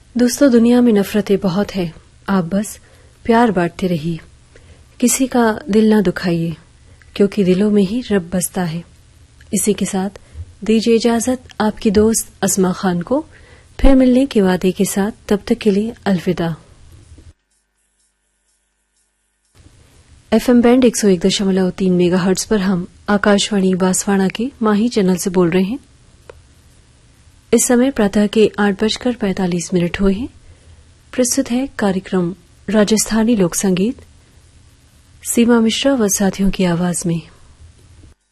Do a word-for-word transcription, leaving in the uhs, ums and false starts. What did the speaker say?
दोस्तों, दुनिया में नफरतें बहुत है, आप बस प्यार बांटते रहिए, किसी का दिल ना दुखाइए, क्योंकि दिलों में ही रब बसता है। इसी के साथ दीजिए इजाजत आपकी दोस्त अस्मा खान को, फिर मिलने के वादे के साथ। तब तक के लिए अलविदा। एफएम बैंड एक सौ एक दशमलव तीन मेगा हर्ट्ज पर हम आकाशवाणी बांसवाड़ा के माही चैनल से बोल रहे हैं। इस समय प्रातः के आठ बजकर पैंतालीस मिनट हुए हैं। प्रस्तुत है कार्यक्रम राजस्थानी लोक संगीत, सीमा मिश्रा व साथियों की आवाज में।